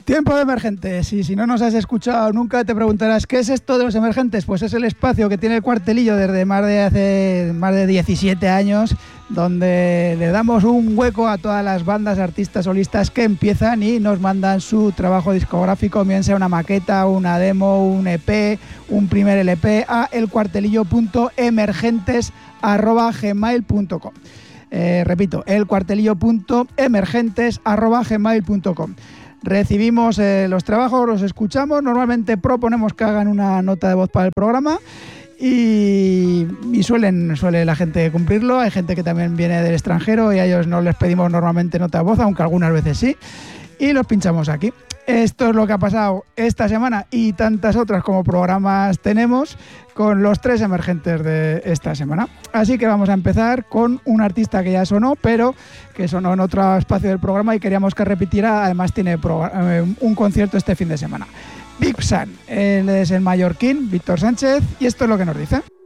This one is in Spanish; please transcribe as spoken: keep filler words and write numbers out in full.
Tiempo de emergentes, y si no nos has escuchado nunca te preguntarás ¿qué es esto de los emergentes? Pues es el espacio que tiene el Cuartelillo desde más de hace más de diecisiete años, donde le damos un hueco a todas las bandas, artistas, solistas que empiezan y nos mandan su trabajo discográfico, bien sea una maqueta, una demo, un E P, un primer L P, a elcuartelillo punto emergentes arroba gmail punto com. Eh, repito, elcuartelillo punto emergentes arroba gmail punto com. Recibimos eh, los trabajos, los escuchamos, normalmente proponemos que hagan una nota de voz para el programa y, y suelen, suele la gente cumplirlo. Hay gente que también viene del extranjero y a ellos no les pedimos normalmente nota de voz, aunque algunas veces sí, y los pinchamos aquí. Esto es lo que ha pasado esta semana y tantas otras como programas tenemos con los tres emergentes de esta semana. Así que vamos a empezar con un artista que ya sonó, pero que sonó en otro espacio del programa y queríamos que repitiera. Además tiene un concierto este fin de semana. Big Sun, él es el mallorquín, Víctor Sánchez, y esto es lo que nos dice.